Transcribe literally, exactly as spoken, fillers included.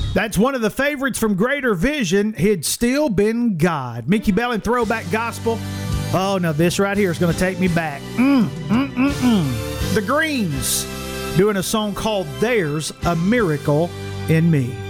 That's one of the favorites from Greater Vision. He'd Still Been God. Mickey Bell and Throwback Gospel. Oh, now this right here is going to take me back. Mm, mm, mm, mm. The Greens doing a song called There's a Miracle in Me.